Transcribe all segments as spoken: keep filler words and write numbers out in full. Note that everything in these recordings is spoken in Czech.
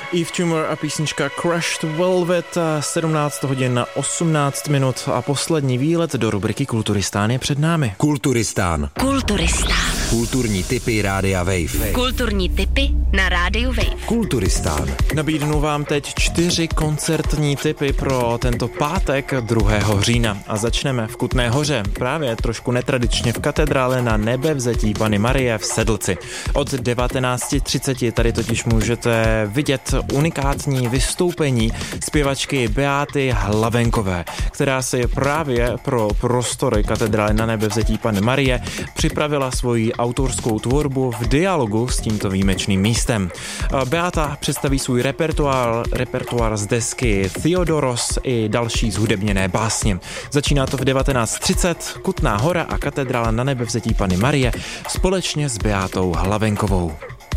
Eve Tumor a písnička Crushed Velvet, sedmnáct hodin osmnáct minut a poslední výlet do rubriky Kulturistán je před námi. Kulturistán. Kulturistán. Kulturní tipy Rádia Wave. Kulturní tipy na Rádiu Wave. Kulturistán. Nabídnu vám teď čtyři koncertní tipy pro tento pátek druhého října. A začneme v Kutné Hoře, právě trošku netradičně v katedrále Na Nebevzetí Panny Marie v Sedlci. Od devatenáct třicet tady totiž můžete vidět unikátní vystoupení zpěvačky Beáty Hlavenkové, která si právě pro prostory katedrály Na Nebevzetí Panny Marie připravila svoji autorskou tvorbu v dialogu s tímto výjimečným místem. Beáta představí svůj repertoár, repertoár z desky Theodoros i další zhudebněné básně. Začíná to v devatenáct třicet, Kutná Hora a katedrála Na Nebevzetí Panny Marie společně s Beátou Hlavenkovou.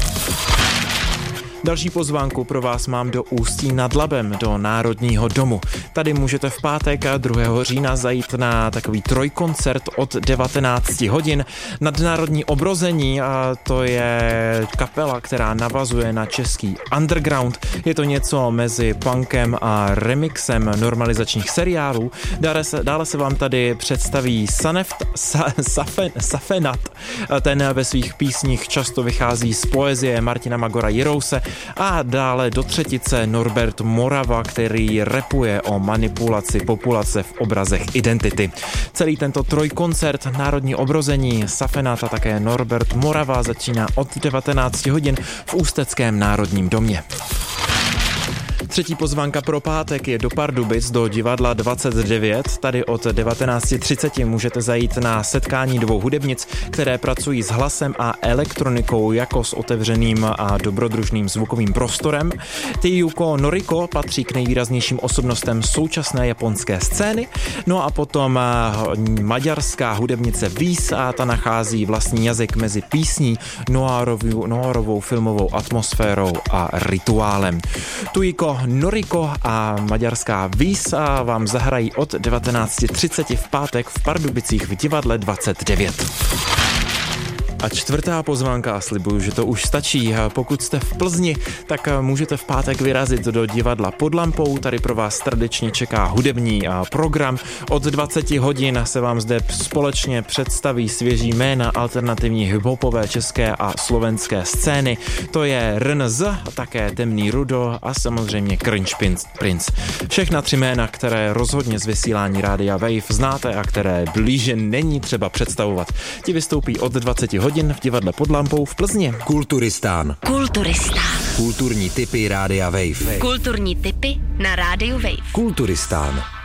Další pozvánku pro vás mám do Ústí nad Labem, do Národního domu. Tady můžete v pátek druhého října zajít na takový trojkoncert od devatenáct hodin. Nadnárodní obrození, a to je kapela, která navazuje na český underground. Je to něco mezi punkem a remixem normalizačních seriálů. Dále se, dále se vám tady představí Saneft, sa, Safen, Safenat. Ten ve svých písních často vychází z poezie Martina Magora Jirouse. A dále do třetice Norbert Morava, který rapuje o manipulaci populace v obrazech identity. Celý tento trojkoncert Národní obrození, Safenat a také Norbert Morava začíná od devatenáct hodin v Ústeckém Národním domě. Třetí pozvánka pro pátek je do Pardubic do divadla dvacet devět. Tady od devatenáct třicet můžete zajít na setkání dvou hudebnic, které pracují s hlasem a elektronikou jako s otevřeným a dobrodružným zvukovým prostorem. Teyuko Noriko patří k nejvýraznějším osobnostem současné japonské scény. No a potom maďarská hudebnice Víz, a ta nachází vlastní jazyk mezi písní, noirovou, noirovou filmovou atmosférou a rituálem. Teyuko Noriko a maďarská Víz vám zahrají od devatenáct třicet v pátek v Pardubicích v divadle dvacet devět. A čtvrtá pozvánka, a slibuju, že to už stačí. Pokud jste v Plzni, tak můžete v pátek vyrazit do divadla Pod lampou. Tady pro vás tradičně čeká hudební program. Od dvacet hodin se vám zde společně představí svěží jména alternativní hiphopové české a slovenské scény. To je R N Z, také Temný Rudo a samozřejmě Cringe Prince. Všechna tři jména, které rozhodně z vysílání Rádia Wave znáte a které blíže není třeba představovat. Ti vystoupí od dvacet hodin v divadle Pod lampou v Plzni. Kulturistán. Kulturistán. Kulturní tipy Rádia Wave. Kulturní tipy na Rádiu Wave. Kulturistán.